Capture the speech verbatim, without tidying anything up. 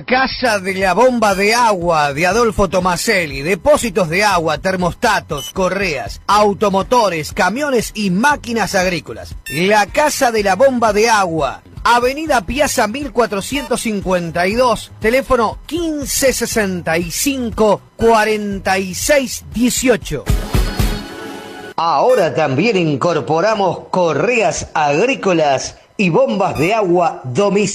Casa de la Bomba de Agua de Adolfo Tomaselli. Depósitos de agua, termostatos, correas, automotores, camiones y máquinas agrícolas. La Casa de la Bomba de Agua. Avenida Piazza mil cuatrocientos cincuenta y dos. Teléfono quince sesenta y cinco cuarenta y seis dieciocho. Ahora también incorporamos correas agrícolas y bombas de agua domiciliarias.